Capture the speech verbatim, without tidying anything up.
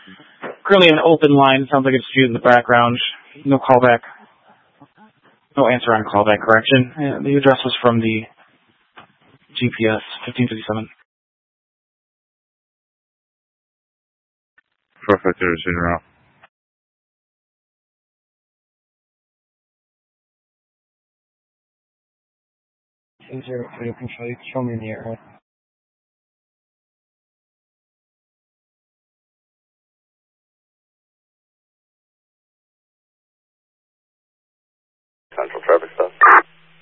Currently an open line. Sounds like it's viewed in the background. No callback. No answer on callback correction. And the address was from the G P S, fifteen fifty-seven. Perfect, General. Zero, zero control, you can show me in the area.